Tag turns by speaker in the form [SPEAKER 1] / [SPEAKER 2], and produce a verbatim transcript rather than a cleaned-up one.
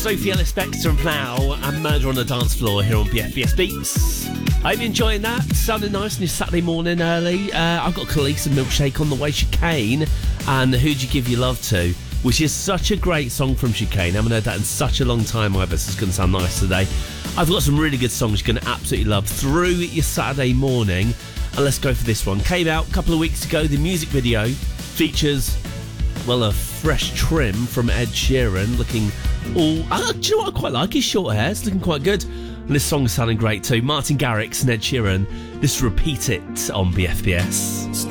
[SPEAKER 1] Sophie Ellis-Bextor and Plough and Murder on the Dance Floor here on B F B S Beats. Hope you're enjoying that. Sounding nice on your Saturday morning early. Uh, I've got Khalees and Milkshake on the way, Chicane, and Who'd You Give Your Love To, which is such a great song from Chicane. I haven't heard that in such a long time either, so it's going to sound nice today. I've got some really good songs you're going to absolutely love through your Saturday morning. And let's go for this one. Came out a couple of weeks ago. The music video features, well, a fresh trim from Ed Sheeran, looking all... Uh, do you know what I quite like? His short hair. It's looking quite good. And this song's sounding great too. Martin Garrix and Ed Sheeran. This Repeat It on B F B S.